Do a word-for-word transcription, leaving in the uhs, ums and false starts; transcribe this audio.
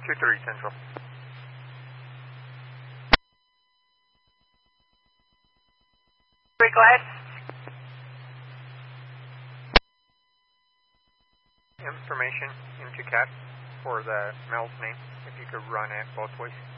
two thirty Central. Go ahead. Information into C A T for the mail's name, if you could run it both ways.